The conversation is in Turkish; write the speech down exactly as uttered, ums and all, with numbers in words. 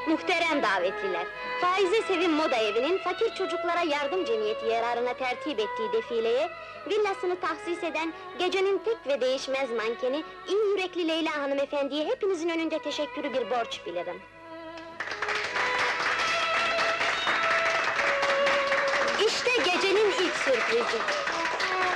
Muhterem davetliler, Faize Sevim Moda Evi'nin fakir çocuklara yardım cemiyeti yararına tertip ettiği defileye, villasını tahsis eden gecenin tek ve değişmez mankeni, iyi yürekli Leyla hanımefendiye hepinizin önünde teşekkürü bir borç bilirim. İşte gecenin ilk sürprizi.